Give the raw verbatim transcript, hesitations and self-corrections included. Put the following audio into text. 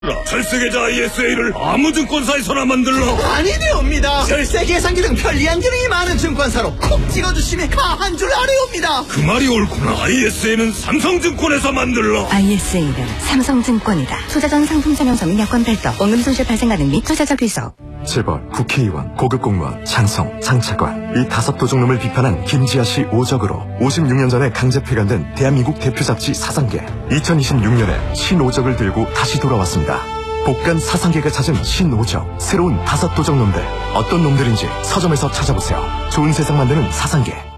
절세계좌 아이에스에이를 아무 증권사에서나 만들러. 아니되옵니다. 절세 계산기 등 편리한 기능이 많은 증권사로 콕 찍어주시면 가한 줄 아래옵니다. 그 말이 옳구나. 아이에스에이는 삼성증권에서 만들러. 아이에스에이는 삼성증권이다. 투자 전 상품 설명서 및 약관 발도, 원금 손실 발생 가능 및 투자자 귀속. 재벌, 국회의원, 고급 공무원, 장성, 장차관 이 다섯 도둑놈을 비판한 김지아 씨 오적으로 오십육 년 전에 강제 폐간된 대한민국 대표 잡지 사상계. 이천이십육 년에 신오적을 들고 다시 돌아왔습니다. 복간 사상계가 찾은 신오적. 새로운 다섯 도둑놈들. 어떤 놈들인지 서점에서 찾아보세요. 좋은 세상 만드는 사상계.